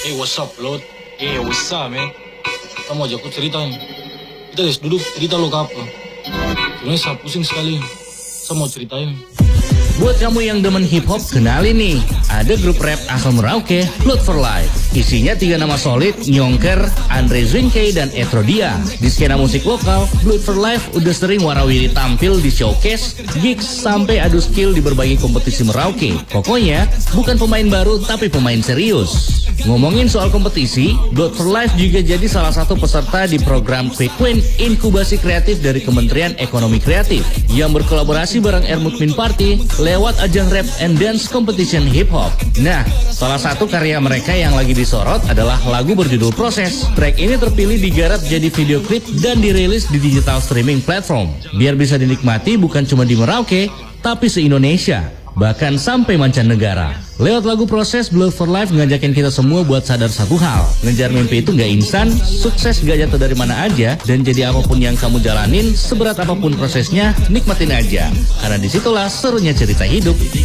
Hey, what's up, Lord? Hey, what's up, man? Kamu ajak aku cerita nih. Kita guys duduk cerita lo ke apa? Sebenarnya saya pusing sekali. Saya mau ceritain. Buat kamu yang demen hip hop, kenalin nih, ada grup rap asal Merauke, Blood for Life. Isinya 3 nama solid, Nyongker, Andre Zwinke, dan Etrodia. Di skena musik lokal, Blood for Life udah sering warawiri tampil di showcase, gigs, sampai adu skill di berbagai kompetisi Merauke. Pokoknya, bukan pemain baru tapi pemain serius. Ngomongin soal kompetisi, Blood for Life juga jadi salah satu peserta di program Quick Win Inkubasi Kreatif dari Kementerian Ekonomi Kreatif yang berkolaborasi bareng Air Mukmin Party lewat ajang rap and dance competition hip hop. Nah, salah satu karya mereka yang lagi disorot adalah lagu berjudul Proses. Track ini terpilih digarap jadi video klip dan dirilis di digital streaming platform. Biar bisa dinikmati bukan cuma di Merauke, tapi se-Indonesia, bahkan sampai mancanegara. Lewat lagu Proses, Blood for Life ngajakin kita semua buat sadar satu hal. Ngejar mimpi itu gak instan, sukses gak jatuh dari mana aja, dan jadi apapun yang kamu jalanin, seberat apapun prosesnya, nikmatin aja. Karena disitulah serunya cerita hidup.